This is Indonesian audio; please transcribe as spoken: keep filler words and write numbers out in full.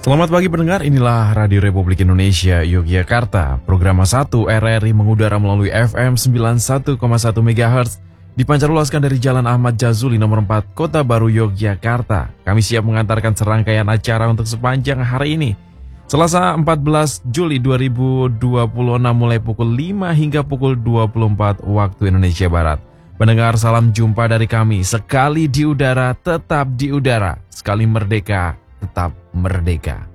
Selamat pagi pendengar, inilah Radio Republik Indonesia Yogyakarta. Program satu R R I mengudara melalui F M sembilan puluh satu koma satu megahertz, dipancarluaskan dari Jalan Ahmad Jazuli nomor empat, Kota Baru, Yogyakarta. Kami siap mengantarkan serangkaian acara untuk sepanjang hari ini. Selasa empat belas Juli dua ribu dua puluh enam mulai pukul lima hingga pukul dua puluh empat waktu Indonesia Barat. Pendengar, salam jumpa dari kami. Sekali di udara, tetap di udara. Sekali merdeka, tetap merdeka.